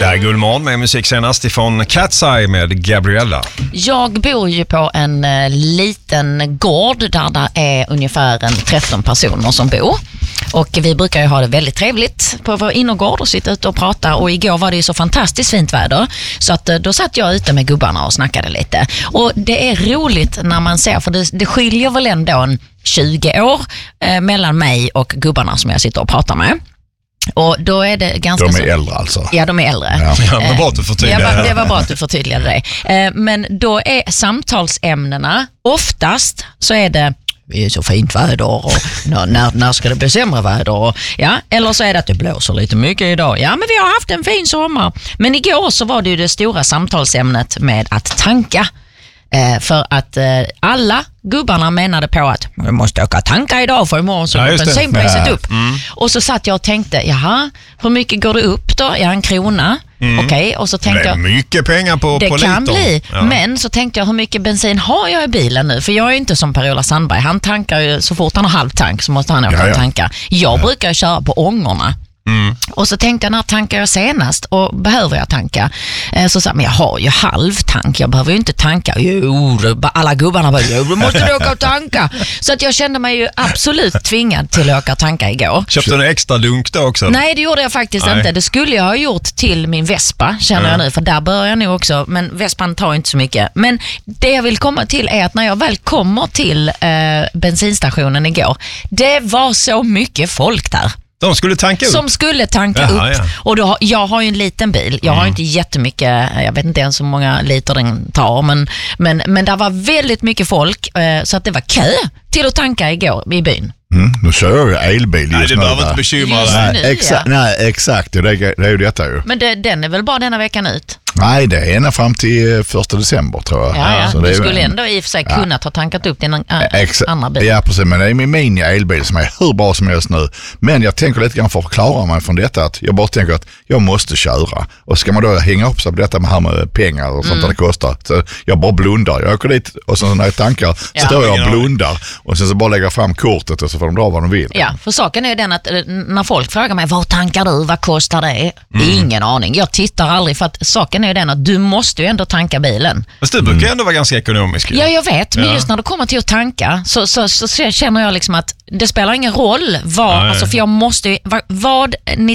Ja, Gullmorgon med musik senast ifrån Cat's Eye med Gabriella. Jag bor ju på en liten gård där det är ungefär 13 personer som bor. Och vi brukar ju ha det väldigt trevligt på vår innergård och sitta ute och prata. Och igår var det ju så fantastiskt fint väder. Så att då satt jag ute med gubbarna och snackade lite. Och det är roligt när man ser, för det skiljer väl ändå 20 år mellan mig och gubbarna som jag sitter och pratar med. Och då är det ganska de är äldre alltså. Ja, de är äldre. Ja, men bra att du förtydligade. Det var bra att du förtydligade det. Men då är samtalsämnena oftast så är det vi är så fint väder och när ska det bli sämre väder? Och, ja, eller så är det att det blåser lite mycket idag. Ja, men vi har haft en fin sommar. Men igår så var det ju det stora samtalsämnet med att tanka. För att alla gubbarna menade på att vi måste åka tanka idag för imorgon så går bensinpriset upp. Och så satt jag och tänkte, jaha, hur mycket går det upp då? Ja, 1 krona. Okej, och så tänkte det är mycket pengar på det litern. Kan bli, men så tänkte jag, hur mycket bensin har jag i bilen nu? För jag är inte som Per-Ola Sandberg, han tankar ju, så fort han har halv tank så måste han åka och tanka. Jag brukar köra på ångorna. Och så tänkte jag, när tankar jag senast och behöver jag tanka? Så sa jag, men jag har ju halv tank, jag behöver ju inte tanka. Jo, alla gubbarna bara, jo, du måste åka och tanka. Så att jag kände mig ju absolut tvingad till att åka och tanka igår. Köpte du en extra dunk då också? Nej, det gjorde jag faktiskt inte. Det skulle jag ha gjort till min Vespa, känner jag nu, för där börjar jag nu också. Men Vespan tar inte så mycket. Men det jag vill komma till är att när jag väl kommer till bensinstationen igår, det var så mycket folk där. De skulle tanka upp? Som skulle tanka upp. Ja. Och då, jag har ju en liten bil. Jag har inte jättemycket, jag vet inte ens hur många liter den tar. Men där var väldigt mycket folk. Så att det var kö till att tanka igår i byn. Nu kör jag ju elbil just nu. Nej, du behöver inte bekymra dig. Nej, exakt. Det är ju detta ju. Men den är väl bara denna veckan ut? Nej, det är ena fram till 1 december tror jag. Ja. Så du skulle ändå i och för sig kunna ta tankat upp din andra bil. Ja, precis. Men det är min mini-elbil som är hur bra som helst nu. Men jag tänker lite grann för att förklara mig från detta att jag bara tänker att jag måste köra. Och ska man då hänga upp sig på detta med pengar och sånt där det kostar. Så jag bara blundar. Jag åker dit och så när jag tankar står jag och blundar. Och sen så bara lägger fram kortet och så får de dra vad de vill. Ja, för saken är ju den att när folk frågar mig, vad tankar du? Vad kostar det? Ingen aning. Jag tittar aldrig, för att saken är ju den att du måste ju ändå tanka bilen. Fast du brukar ändå vara ganska ekonomisk. Ja, jag vet. Men just när det kommer till att tanka så känner jag liksom att det spelar ingen roll alltså, för jag måste vad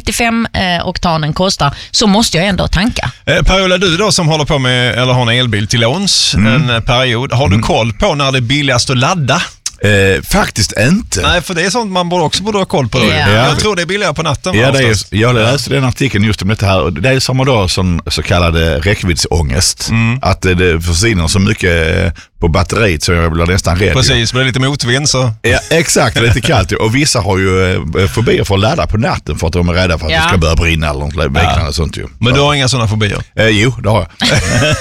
95-oktanen kostar, så måste jag ändå tanka. Per-Ola, du då som håller på med eller har en elbil till låns en period, har du koll på när det är billigast att ladda? Faktiskt inte. Nej, för det är sånt man borde ha koll på. Jag tror det är billigare på natten. Jag läste den artikeln just om det här. Det är som då så kallad räckviddsångest. Att det försvinner så mycket på batteriet så jag blir nästan rädd. Precis, blir lite motvind så. Ja, exakt, det är lite kallt. Och vissa har ju fobier för att ladda på natten för att de är rädda för att det ska börja brinna eller något liknande sånt ju. Men du har inga sådana fobier? Jo, det har jag.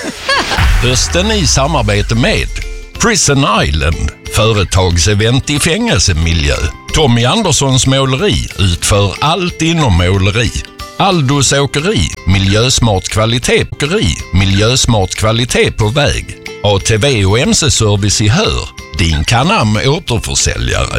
Hösten i samarbete med Prison Island, företagsevent i fängelsemiljö. Tommy Anderssons måleri utför allt inom måleri. Aldos åkeri, miljösmart kvalitet på väg. ATV och MC-service i Hör, din Can-Am återförsäljare.